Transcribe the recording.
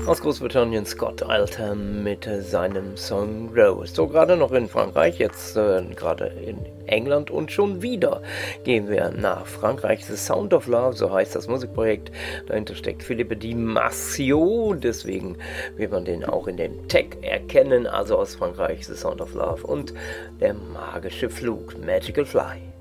Aus Großbritannien Scott Altham mit seinem Song Rose. So, gerade noch in Frankreich, jetzt gerade in England und schon wieder gehen wir nach Frankreich. The Sound of Love, so heißt das Musikprojekt. Dahinter steckt Philippe Di Mascio, deswegen wird man den auch in dem Tag erkennen. Also aus Frankreich The Sound of Love und der magische Flug, Magical Fly.